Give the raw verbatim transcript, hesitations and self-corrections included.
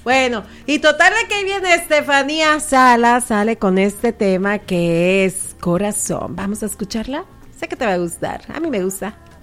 Bueno, y total de que ahí viene Estefanía Sala, sale con este tema que es Corazón. Vamos a escucharla. Sé que te va a gustar. A mí me gusta.